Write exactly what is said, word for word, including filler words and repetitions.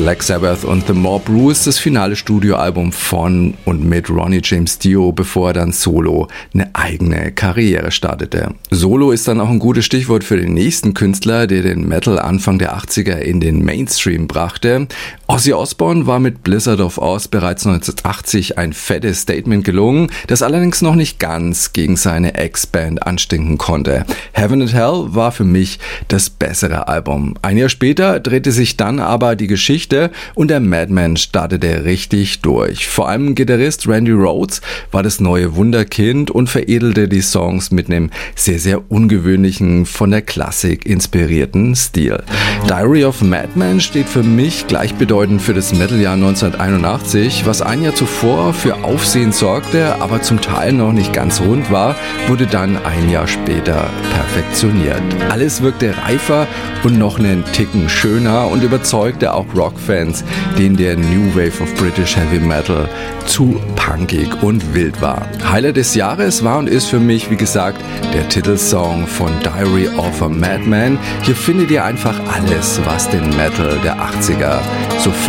Black Sabbath und The Mob Rules, das finale Studioalbum von und mit Ronnie James Dio, bevor er dann solo eine eigene Karriere startete. Solo ist dann auch ein gutes Stichwort für den nächsten Künstler, der den Metal Anfang der achtziger in den Mainstream brachte. Ozzy Osbourne war mit Blizzard of Ozz bereits neunzehnhundertachtzig ein fettes Statement gelungen, das allerdings noch nicht ganz gegen seine Ex-Band anstinken konnte. Heaven and Hell war für mich das bessere Album. Ein Jahr später drehte sich dann aber die Geschichte und der Madman startete richtig durch. Vor allem Gitarrist Randy Rhoads war das neue Wunderkind und veredelte die Songs mit einem sehr, sehr ungewöhnlichen, von der Klassik inspirierten Stil. Diary of a Madman steht für mich gleichbedeutend für das Metaljahr neunzehnhunderteinundachtzig. Was ein Jahr zuvor für Aufsehen sorgte, aber zum Teil noch nicht ganz rund war, wurde dann ein Jahr später perfektioniert. Alles wirkte reifer und noch einen Ticken schöner und überzeugte auch Rockfans, denen der New Wave of British Heavy Metal zu punkig und wild war. Highlight des Jahres war und ist für mich, wie gesagt, der Titelsong von Diary of a Madman. Hier findet ihr einfach alles, was den Metal der achtziger so